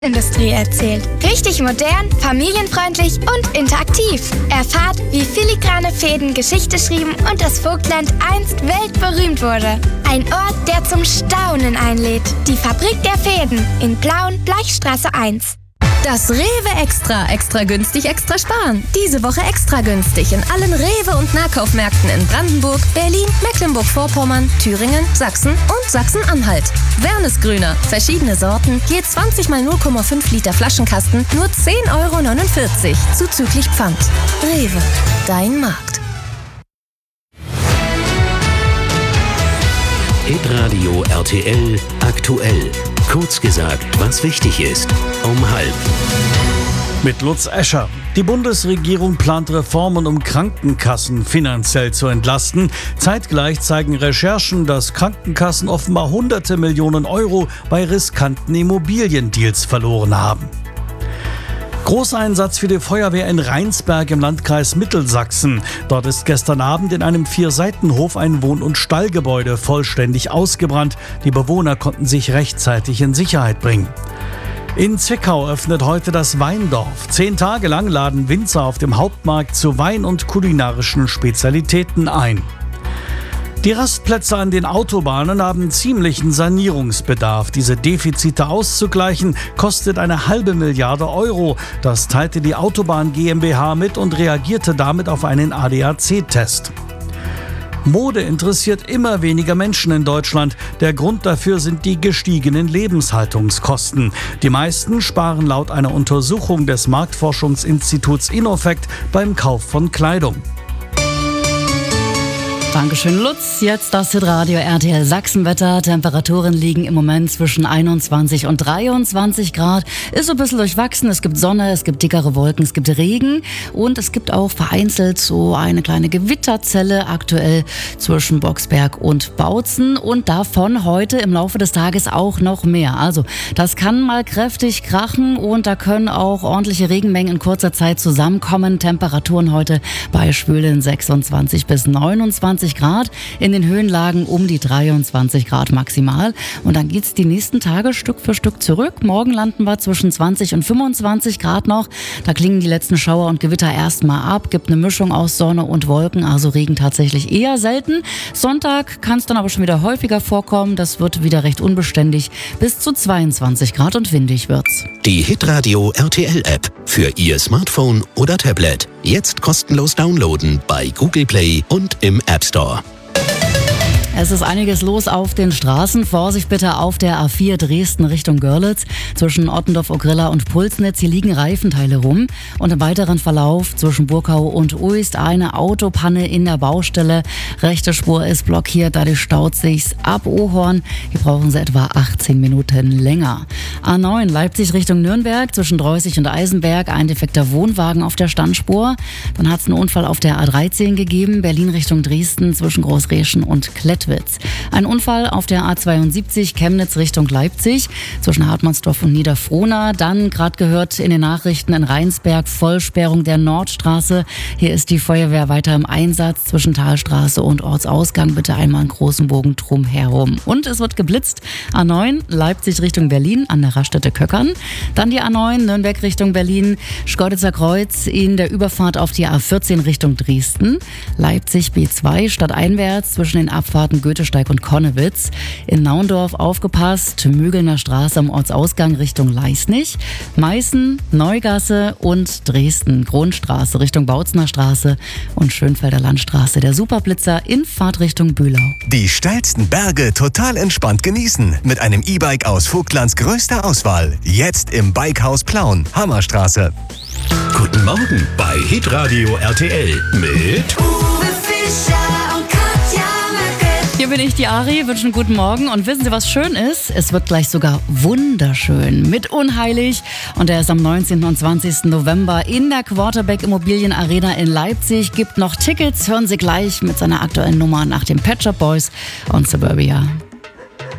Industrie erzählt. Richtig modern, familienfreundlich und interaktiv. Erfahrt, wie filigrane Fäden Geschichte schrieben und das Vogtland einst weltberühmt wurde. Ein Ort, der zum Staunen einlädt. Die Fabrik der Fäden in Plauen, Bleichstraße 1. Das Rewe Extra. Extra günstig, extra sparen. Diese Woche extra günstig in allen Rewe- und Nahkaufmärkten in Brandenburg, Berlin, Mecklenburg-Vorpommern, Thüringen, Sachsen und Sachsen-Anhalt. Wernesgrüner. Verschiedene Sorten. Je 20 mal 0,5 Liter Flaschenkasten. Nur 10,49 € zuzüglich Pfand. Rewe. Dein Markt. Hitradio RTL aktuell. Kurz gesagt, was wichtig ist. Um 12:30. Mit Lutz Escher. Die Bundesregierung plant Reformen, um Krankenkassen finanziell zu entlasten. Zeitgleich zeigen Recherchen, dass Krankenkassen offenbar hunderte Millionen Euro bei riskanten Immobiliendeals verloren haben. Großeinsatz für die Feuerwehr in Rheinsberg im Landkreis Mittelsachsen. Dort ist gestern Abend in einem 4-Seitenhof ein Wohn- und Stallgebäude vollständig ausgebrannt. Die Bewohner konnten sich rechtzeitig in Sicherheit bringen. In Zwickau öffnet heute das Weindorf. 10 Tage lang laden Winzer auf dem Hauptmarkt zu Wein und kulinarischen Spezialitäten ein. Die Rastplätze an den Autobahnen haben ziemlichen Sanierungsbedarf. Diese Defizite auszugleichen, kostet eine halbe Milliarde Euro. Das teilte die Autobahn GmbH mit und reagierte damit auf einen ADAC-Test. Mode interessiert immer weniger Menschen in Deutschland. Der Grund dafür sind die gestiegenen Lebenshaltungskosten. Die meisten sparen laut einer Untersuchung des Marktforschungsinstituts Innofect beim Kauf von Kleidung. Dankeschön, Lutz. Jetzt das Hitradio RTL Sachsenwetter. Temperaturen liegen im Moment zwischen 21 und 23 Grad. Ist so ein bisschen durchwachsen. Es gibt Sonne, es gibt dickere Wolken, es gibt Regen und es gibt auch vereinzelt so eine kleine Gewitterzelle aktuell zwischen Boxberg und Bautzen und davon heute im Laufe des Tages auch noch mehr. Also das kann mal kräftig krachen und da können auch ordentliche Regenmengen in kurzer Zeit zusammenkommen. Temperaturen heute bei schwülen 26 bis 29 Grad, in den Höhenlagen um die 23 Grad maximal. Und dann geht's die nächsten Tage Stück für Stück zurück. Morgen landen wir zwischen 20 und 25 Grad noch. Da klingen die letzten Schauer und Gewitter erstmal ab. Gibt eine Mischung aus Sonne und Wolken, also Regen tatsächlich eher selten. Sonntag kann es dann aber schon wieder häufiger vorkommen. Das wird wieder recht unbeständig. Bis zu 22 Grad und windig wird's. Die Hitradio RTL App für Ihr Smartphone oder Tablet. Jetzt kostenlos downloaden bei Google Play und im App Store. Es ist einiges los auf den Straßen. Vorsicht bitte auf der A4 Dresden Richtung Görlitz. Zwischen Ottendorf-Ogrilla und Pulsnitz. Hier liegen Reifenteile rum. Und im weiteren Verlauf zwischen Burkau und Uist eine Autopanne in der Baustelle. Rechte Spur ist blockiert, dadurch staut sich's ab Ohorn. Hier brauchen Sie etwa 18 Minuten länger. A9 Leipzig Richtung Nürnberg. Zwischen Dreußig und Eisenberg ein defekter Wohnwagen auf der Standspur. Dann hat es einen Unfall auf der A13 gegeben. Berlin Richtung Dresden zwischen Großreschen und Klettwitz. Ein Unfall auf der A72 Chemnitz Richtung Leipzig zwischen Hartmannsdorf und Niederfrohna. Dann gerade gehört in den Nachrichten in Rheinsberg Vollsperrung der Nordstraße. Hier ist die Feuerwehr weiter im Einsatz zwischen Talstraße und Ortsausgang. Bitte einmal einen großen Bogen drumherum. Und es wird geblitzt. A9 Leipzig Richtung Berlin an der Raststätte Köckern. Dann die A9 Nürnberg Richtung Berlin. Schkeuditzer Kreuz in der Überfahrt auf die A14 Richtung Dresden. Leipzig B2 stadteinwärts zwischen den Abfahrten Goethesteig und Konnewitz. In Naundorf aufgepasst, Mügelner Straße am Ortsausgang Richtung Leisnig. Meißen, Neugasse und Dresden, Kronstraße Richtung Bautzner Straße und Schönfelder Landstraße. Der Superblitzer in Fahrtrichtung Bühlau. Die steilsten Berge total entspannt genießen mit einem E-Bike aus Vogtlands größter Auswahl. Jetzt im Bikehaus Plauen, Hammerstraße. Guten Morgen bei Hitradio RTL mit Uwe Fischer und Katja Möcke. Hier bin ich, die Ari, wünsche einen guten Morgen und wissen Sie, was schön ist? Es wird gleich sogar wunderschön mit Unheilig und er ist am 19. und 20. November in der Quarterback Immobilien Arena in Leipzig. Gibt noch Tickets, hören Sie gleich mit seiner aktuellen Nummer nach dem Pet Shop Boys und Suburbia.